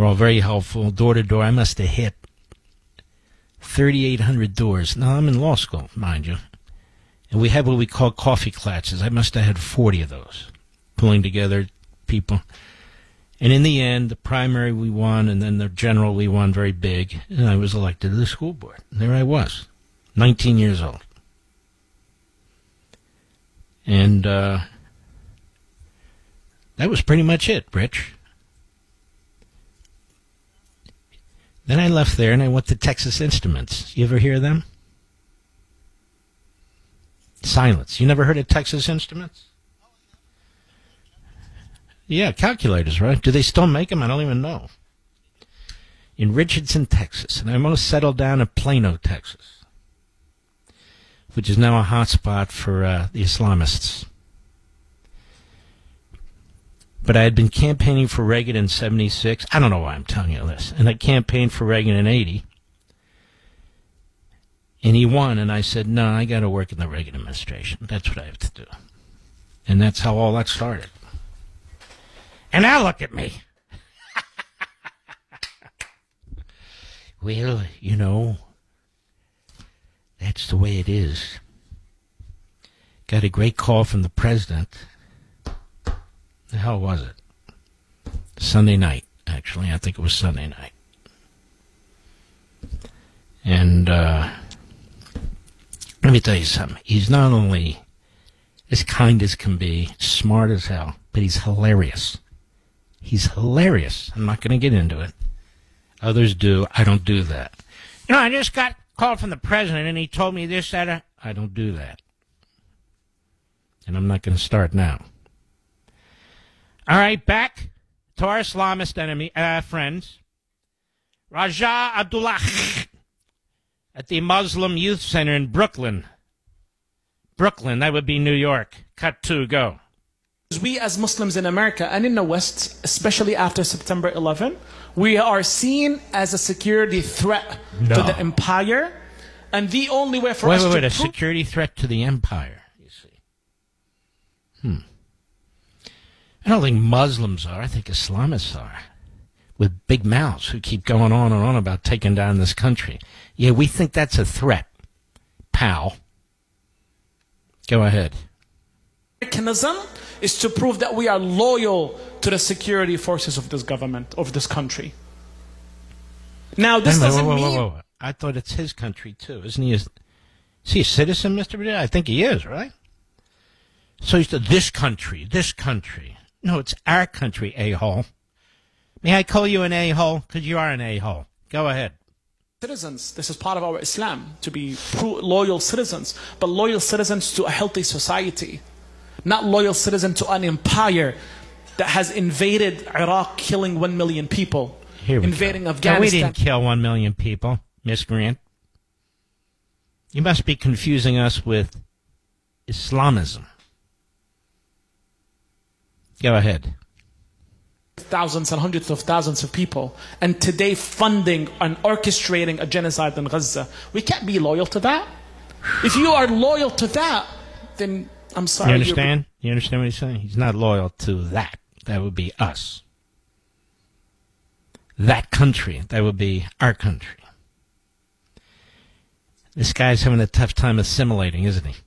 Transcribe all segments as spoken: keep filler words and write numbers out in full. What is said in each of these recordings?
were all very helpful, door to door. I must have hit thirty-eight hundred doors. Now, I'm in law school, mind you. And we had what we call coffee classes. I must have had forty of those, pulling together people. And in the end, the primary we won, and then the general we won very big, and I was elected to the school board. And there I was, nineteen years old. And uh, that was pretty much it, Rich. Then I left there and I went to Texas Instruments. You ever hear of them? Silence. You never heard of Texas Instruments? Yeah, calculators, right? Do they still make them? I don't even know. In Richardson, Texas. And I almost settled down in Plano, Texas, which is now a hotspot for uh, the Islamists. But I had been campaigning for Reagan in seventy-six. I don't know why I'm telling you this. And I campaigned for Reagan in eighty. And he won, and I said, no, I got to work in the Reagan administration. That's what I have to do. And that's how all that started. And now look at me. Well, you know, that's the way it is. Got a great call from the president. The hell was it? Sunday night, actually. I think it was Sunday night. And uh, let me tell you something. He's not only as kind as can be, smart as hell, but he's hilarious. He's hilarious. I'm not going to get into it. Others do. I don't do that. You know, I just got called from the president, and he told me this, that. Uh, I don't do that. And I'm not going to start now. All right, back to our Islamist enemy, uh, friends. Raja Abdullah at the Muslim Youth Center in Brooklyn. Brooklyn, that would be New York. Cut two, go. We as Muslims in America and in the West, especially after September eleventh, we are seen as a security threat no. to the empire. And the only way for wait, us wait, to... Wait, wait, a prove- security threat to the empire, you see. Hmm. I don't think Muslims are. I think Islamists are. With big mouths who keep going on and on about taking down this country. Yeah, we think that's a threat, pal. Go ahead. Mechanism is to prove that we are loyal to the security forces of this government, of this country. Now, this wait, doesn't wait, wait, mean... wait, wait. I thought it's his country, too. Isn't he a, is he a citizen, Mister Badea? I think he is, right? So he's to this country, this country. No, it's our country, a-hole. May I call you an a-hole? Because you are an a-hole. Go ahead. Citizens, this is part of our Islam, to be pro- loyal citizens, but loyal citizens to a healthy society. Not loyal citizen to an empire that has invaded Iraq, killing one million people. Here we invading go. Afghanistan. No, we didn't kill one million people, Miss Grant. You must be confusing us with Islamism. Go ahead. Thousands and hundreds of thousands of people, and today funding and orchestrating a genocide in Gaza. We can't be loyal to that. If you are loyal to that, then I'm sorry. You understand? You understand what he's saying? He's not loyal to that. That would be us. That country. That would be our country. This guy's having a tough time assimilating, isn't he?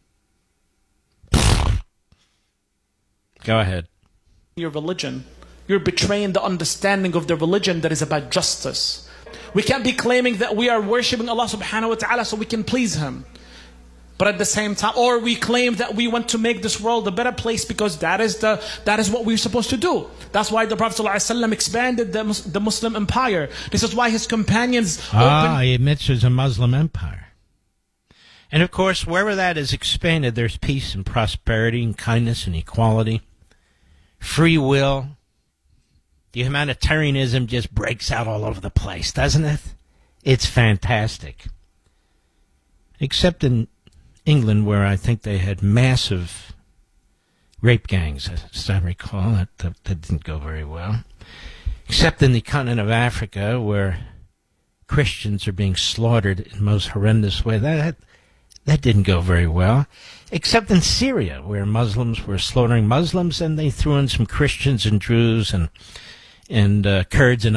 Go ahead. Your religion. You're betraying the understanding of the religion that is about justice. We can't be claiming that we are worshipping Allah subhanahu wa ta'ala so we can please Him. But at the same time, or we claim that we want to make this world a better place because that is the that is what we're supposed to do. That's why the Prophet ﷺ expanded the, the Muslim empire. This is why his companions Ah, opened... he admits there's a Muslim empire. And of course, wherever that is expanded, there's peace and prosperity and kindness and equality. Free will. The humanitarianism just breaks out all over the place, doesn't it? It's fantastic. Except in England, where I think they had massive rape gangs, as I recall. That, that, that didn't go very well. Except in the continent of Africa, where Christians are being slaughtered in the most horrendous way. That, that, that didn't go very well. Except in Syria, where Muslims were slaughtering Muslims, and they threw in some Christians and Druze and, and uh, Kurds and